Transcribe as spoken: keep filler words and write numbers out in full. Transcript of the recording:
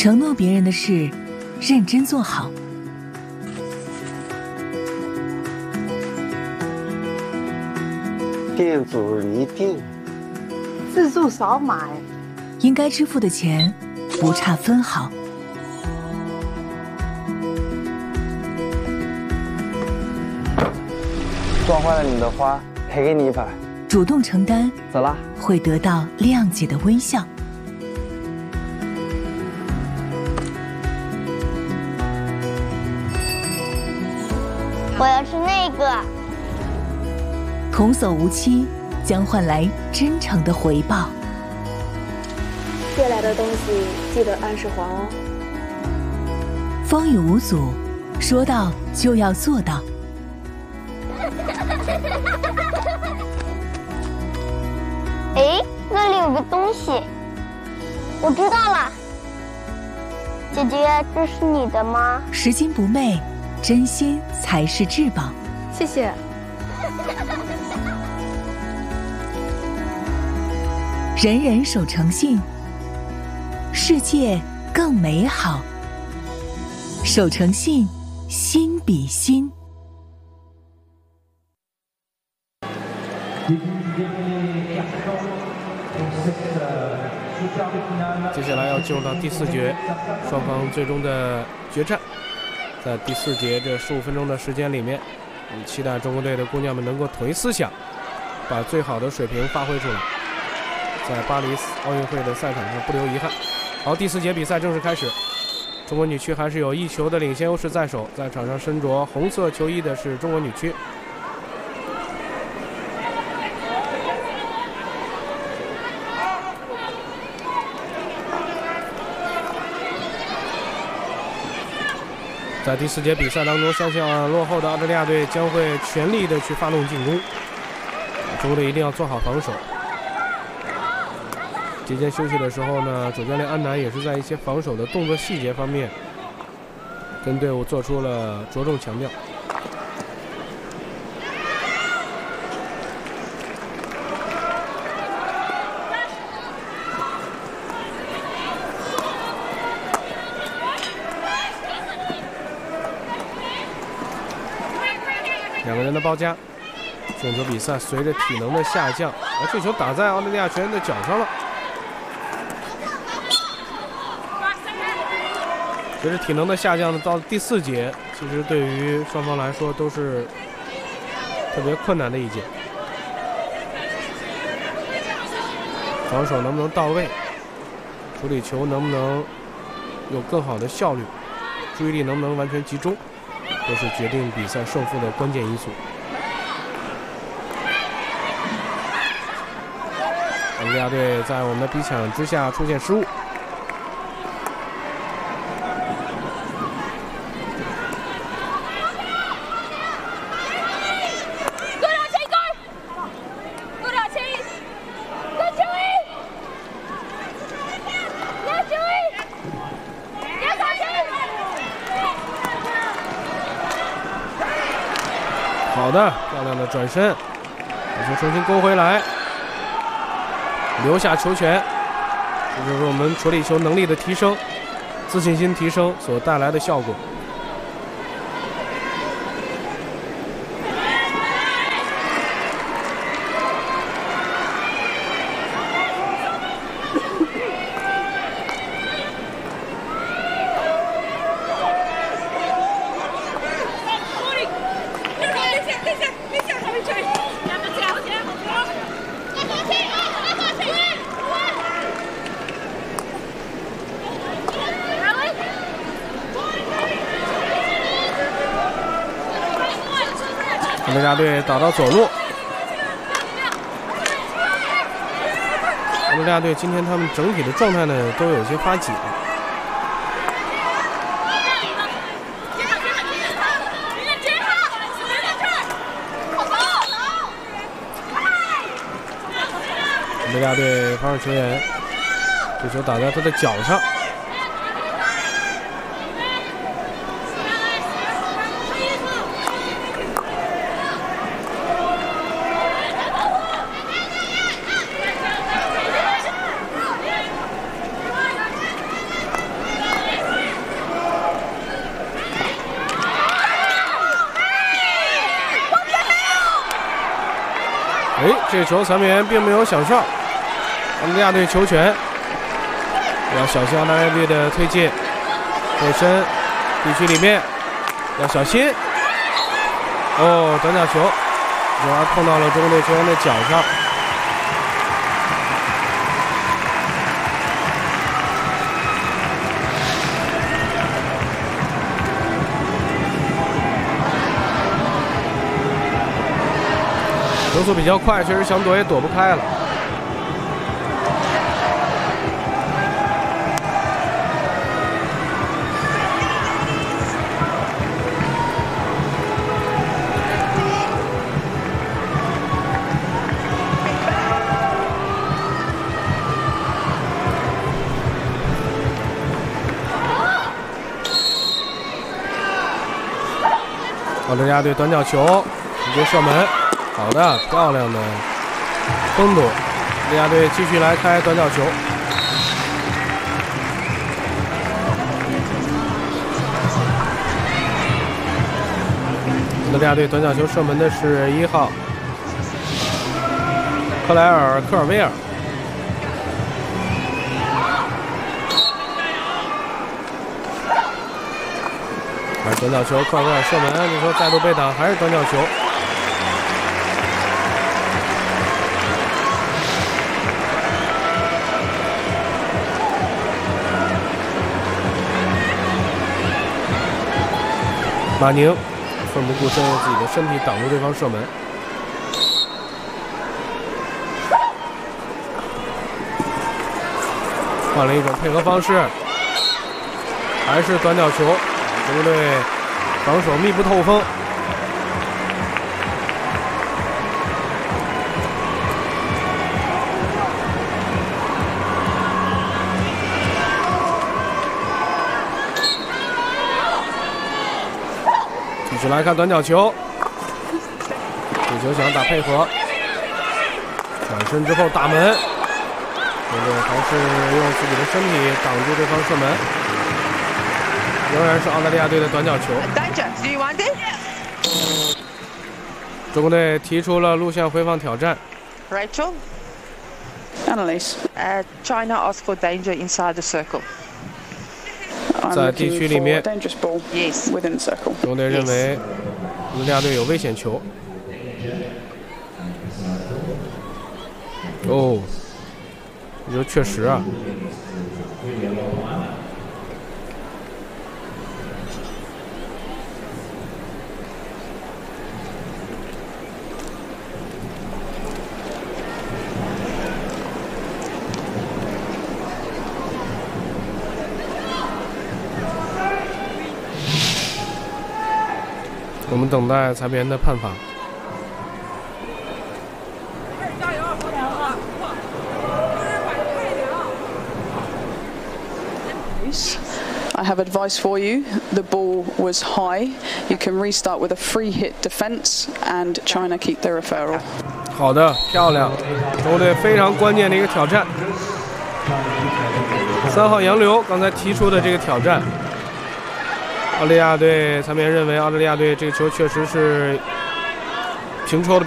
承诺别人的事，认真做好。 店主离定， 自助少买， 应该支付的钱不差分毫。 撞坏了你的花，赔给你一把。 主动承担， 走啦， 会得到谅解的微笑。 我要吃那个。 童叟无欺，将换来真诚的回报。 借来的东西记得按时还哦。 风雨无阻，说到就要做到。 哎，那里有个东西，我知道了。姐姐，这是你的吗？ 拾金不昧，真心才是至宝。 谢谢。 人人守诚信，世界更美好。守诚信，心比心。 接下来要进入到第四节，双方最终的决战。在第四节这十五分钟的时间里面，我们期待中国队的姑娘们能够统一思想，把最好的水平发挥出来，在巴黎奥运会的赛场上不留遗憾。好，第四节比赛正式开始。中国女区还是有一球的领先优势在手，在场上身着红色球衣的是中国女区。在第四节比赛当中，相信啊落后的澳大利亚队将会全力的去发动进攻，中国队一定要做好防守。节间休息的时候呢，主教练安南也是在一些防守的动作细节方面跟队伍做出了着重强调。两个人的包夹，这球比赛随着体能的下降，而这球打在澳大利亚球员的脚上了。随着体能的下降呢，到第四节，其实对于双方来说都是特别困难的一节。防守能不能到位，处理球能不能有更好的效率，注意力能不能完全集中，都是决定比赛胜负的关键因素。澳大利亚队在我们的逼抢之下出现失误。好的，漂亮的转身，把球重新勾回来，留下球权，这就是我们处理球能力的提升、自信心提升所带来的效果。澳大利亚队打到左路，澳大利亚队今天他们整体的状态呢都有一些发紧。澳大利亚队防守球员，这球打在他的脚上。 这个球残棉并没有享受。澳大利亚队球权，要小心澳大利亚队的推进，背身地区里面要小心。哦，短角球，主要碰到了中国队球员的脚上。球速比较快，确实想躲也躲不开了。澳大利亚队短角球直接射门。好的，漂亮的封堵，澳大利亚队继续来开短角球。澳大利亚队短角球射门的是一号克莱尔·科尔威尔。而短角球，科尔威尔射门，你说再度被挡，还是短角球。马宁奋不顾身，用自己的身体挡住对方射门。换了一种配合方式，还是短角球。中国队防守密不透风。继续来看短角球，这球想打配合，转身之后打门，中国队还是用自己的身体挡住对方射门，仍然是澳大利亚队的短角球。中国队提出了录像回放挑战。 Rachel, Annalise, uh, China asked for danger inside the circle. 在地区里面 dangerous ball Yes. within the circle. 中国队认为澳大利亚队有危险球。哦，这球确实啊。我们等待裁判员的判罚。 I have advice for you. The ball was high. You can restart with a free hit defense, and China keep their referral. 好的，漂亮，中国队非常关键的一个挑战。三号杨流刚才提出的这个挑战。澳大利亚队裁判员认为，澳大利亚队这个球确实是平抽的。